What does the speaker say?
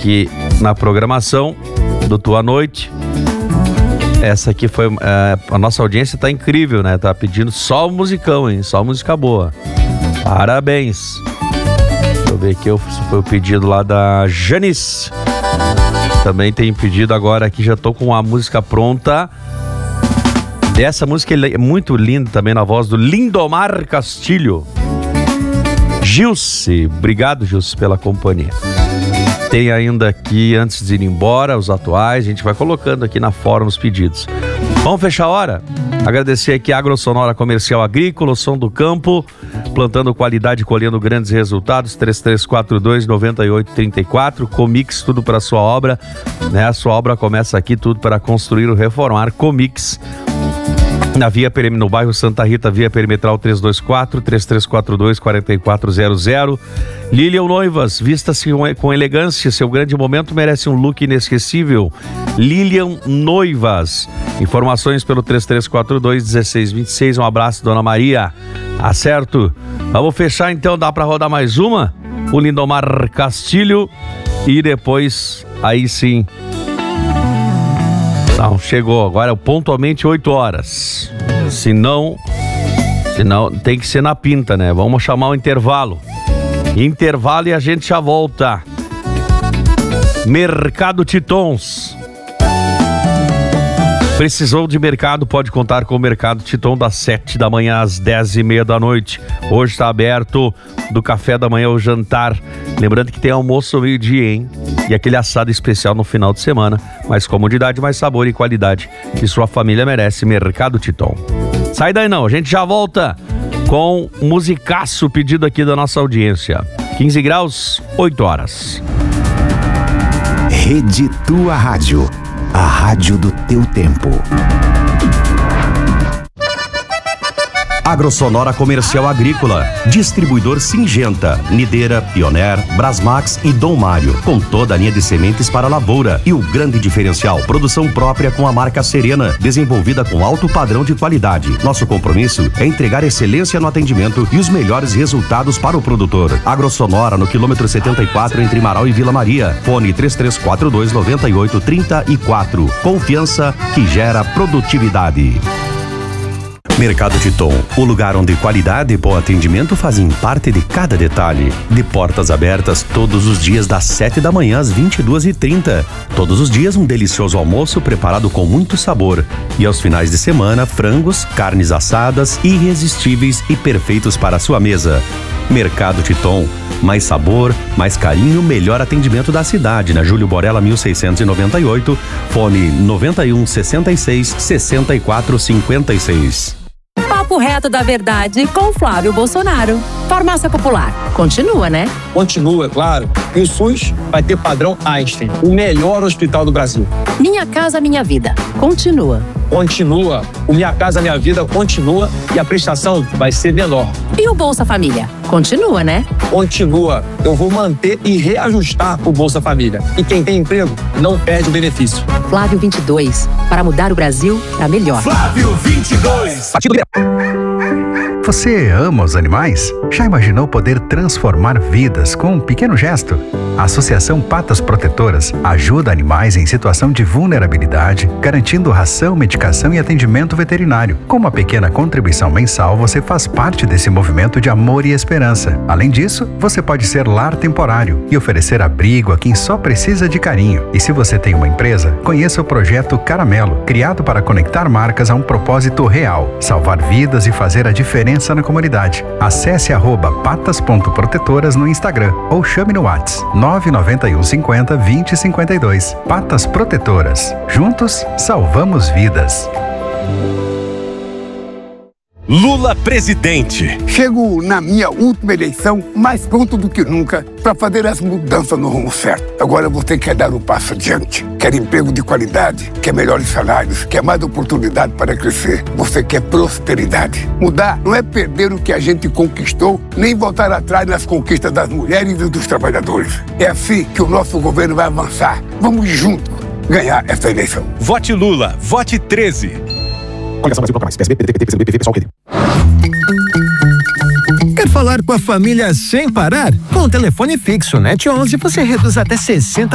aqui na programação do Tua Noite. Essa aqui foi... a nossa audiência tá incrível, né? Tá pedindo só o musicão, hein? Só música boa. Parabéns. Deixa eu ver aqui, foi o pedido lá da Janice. Também tem pedido agora aqui, já tô com a música pronta. Essa música é muito linda também, na voz do Lindomar Castilho. Gilce, obrigado Gilce pela companhia. Tem ainda aqui, antes de ir embora, os atuais, a gente vai colocando aqui na fórum os pedidos. Vamos fechar a hora? Agradecer aqui a Agrosonora Comercial Agrícola, o som do campo, plantando qualidade e colhendo grandes resultados, 3342-9834, Comix, tudo para sua obra, né? A sua obra começa aqui, tudo para construir ou reformar. Comix, na no bairro Santa Rita, via perimetral 324-3342-4400. Lilian Noivas, vista-se com elegância, seu grande momento merece um look inesquecível. Lilian Noivas, informações pelo 3342-1626. Um abraço, Dona Maria. Acerto. Vamos fechar então, dá para rodar mais uma? O Lindomar Castilho e depois, aí sim... Não, chegou, agora é pontualmente 8 horas. Se não, tem que ser na pinta, né? Vamos chamar o intervalo. Intervalo e a gente já volta. Mercado Titons. Precisou de mercado? Pode contar com o Mercado Titon das 7 da manhã às 10h30 da noite. Hoje está aberto do café da manhã ao jantar. Lembrando que tem almoço ao meio-dia, hein? E aquele assado especial no final de semana. Mais comodidade, mais sabor e qualidade que sua família merece. Mercado Titon. Sai daí não, a gente já volta com um musicaço pedido aqui da nossa audiência. 15 graus, 8 horas. Rede Tua Rádio. A rádio do teu tempo. Agrosonora Comercial Agrícola, distribuidor Singenta, Nideira, Pioneer, Brasmax e Dom Mário, com toda a linha de sementes para a lavoura e o grande diferencial, produção própria com a marca Serena, desenvolvida com alto padrão de qualidade. Nosso compromisso é entregar excelência no atendimento e os melhores resultados para o produtor. Agrosonora no quilômetro 74 entre Marau e Vila Maria. Fone 3342-9834. Confiança que gera produtividade. Mercado Titon, o lugar onde qualidade e bom atendimento fazem parte de cada detalhe. De portas abertas todos os dias das 7 da manhã às 22h30. Todos os dias um delicioso almoço preparado com muito sabor. E aos finais de semana, frangos, carnes assadas, irresistíveis e perfeitos para a sua mesa. Mercado Titon, mais sabor, mais carinho, melhor atendimento da cidade, na Júlio Borella 1698, fone 91 66 64 56. Papo reto da verdade com Flávio Bolsonaro. Farmácia Popular. Continua, né? Continua, claro. E o SUS vai ter padrão Einstein, o melhor hospital do Brasil. Minha Casa Minha Vida. Continua. Continua. O Minha Casa Minha Vida continua e a prestação vai ser menor. E o Bolsa Família? Continua, né? Continua. Eu vou manter e reajustar o Bolsa Família. E quem tem emprego não perde o benefício. Flávio 22. Para mudar o Brasil para melhor. Flávio 22. Você ama os animais? Já imaginou poder transformar vidas com um pequeno gesto? A Associação Patas Protetoras ajuda animais em situação de vulnerabilidade, garantindo ração, medicação e atendimento veterinário. Com uma pequena contribuição mensal, você faz parte desse movimento de amor e esperança. Além disso, você pode ser lar temporário e oferecer abrigo a quem só precisa de carinho. E se você tem uma empresa, conheça o projeto Caramelo, criado para conectar marcas a um propósito real, salvar vidas e fazer a diferença na comunidade. Acesse @patas.protetoras no Instagram ou chame no WhatsApp 991 50 20 52. Patas Protetoras. Juntos, salvamos vidas. Lula presidente. Chego na minha última eleição mais pronto do que nunca para fazer as mudanças no rumo certo. Agora você quer dar um passo adiante. Quer emprego de qualidade, quer melhores salários, quer mais oportunidade para crescer. Você quer prosperidade. Mudar não é perder o que a gente conquistou, nem voltar atrás nas conquistas das mulheres e dos trabalhadores. É assim que o nosso governo vai avançar. Vamos juntos ganhar essa eleição. Vote Lula, vote 13. Quer falar com a família sem parar? Com o telefone fixo NET 11 você reduz até 60%